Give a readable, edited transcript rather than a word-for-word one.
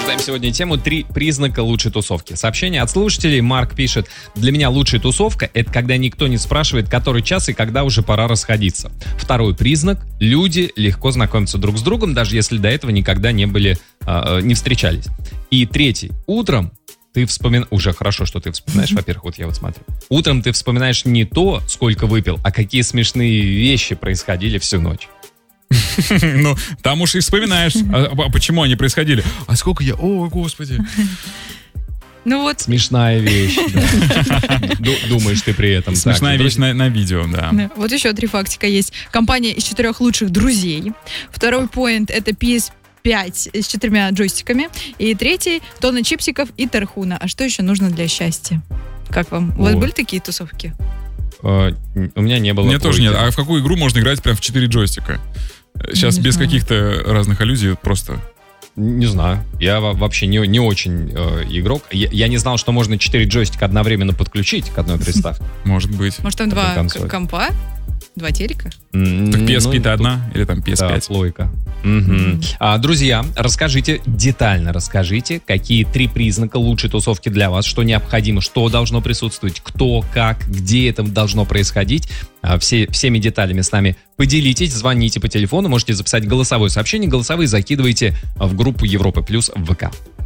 Обсуждаем сегодня тему «3 признака лучшей тусовки». Сообщение от слушателей. Марк пишет: для меня лучшая тусовка — это когда никто не спрашивает, который час и когда уже пора расходиться. Второй признак — люди легко знакомятся друг с другом, даже если до этого никогда не встречались. И третий — утром ты вспоминаешь... Уже хорошо, что ты вспоминаешь, во-первых, вот я вот смотрю. Утром ты вспоминаешь не то, сколько выпил, а какие смешные вещи происходили всю ночь. Ну, там уж и вспоминаешь, почему они происходили. А сколько я... О, господи. Ну вот. Смешная вещь, да. Думаешь ты при этом. Смешная вещь на видео, да. Вот еще 3 фактика есть. Компания из 4 лучших друзей. Второй поинт — это PS5 с 4 джойстиками. И третий — тонна чипсиков и тархуна. А что еще нужно для счастья? Как вам? У вас были такие тусовки? У меня не было. У меня тоже нет. А в какую игру можно играть прям в 4 джойстика? Сейчас без каких-то разных аллюзий просто... Не знаю. Я вообще не очень игрок. Я не знал, что можно 4 джойстика одновременно подключить к одной приставке. Может быть. Может, там 2 компа? 2 телека? Так PSP-то одна? Или там PS5? Да, плойка. Друзья, детально расскажите, какие 3 признака лучшей тусовки для вас, что необходимо, что должно присутствовать, кто, как, где это должно происходить. Всеми деталями с нами поделитесь, звоните по телефону, можете записать голосовое сообщение, голосовые закидывайте в группу Европа Плюс в ВК.